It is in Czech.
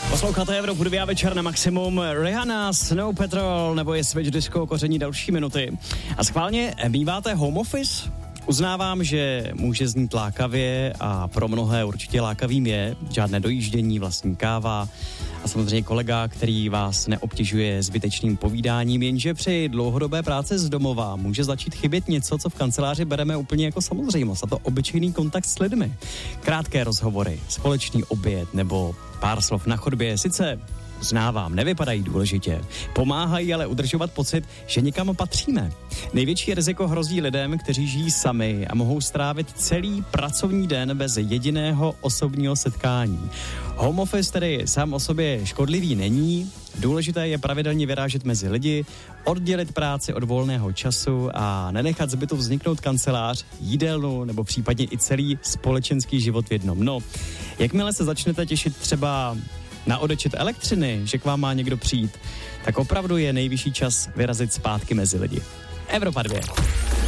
Posloucháte Evropu 2 večer na maximum. Rihanna, Snow Patrol nebo je Switch Disco koření další minuty. A schválně, býváte home office? Uznávám, že může znít lákavě a pro mnohé určitě lákavým je. Žádné dojíždění, vlastní káva a samozřejmě kolega, který vás neobtěžuje zbytečným povídáním, jenže při dlouhodobé práci z domova může začít chybět něco, co v kanceláři bereme úplně jako samozřejmost, a to obyčejný kontakt s lidmi. Krátké rozhovory, společný oběd nebo pár slov na chodbě, sice uznávám, nevypadají důležitě. Pomáhají ale udržovat pocit, že někam patříme. Největší riziko hrozí lidem, kteří žijí sami a mohou strávit celý pracovní den bez jediného osobního setkání. Home office tedy sám o sobě škodlivý není. Důležité je pravidelně vyrážet mezi lidi, oddělit práci od volného času a nenechat z bytu vzniknout kancelář, jídelnu nebo případně i celý společenský život v jednom. No, jakmile se začnete těšit třeba na odečet elektřiny, že k vám má někdo přijít, tak opravdu je nejvyšší čas vyrazit zpátky mezi lidi. Evropa 2.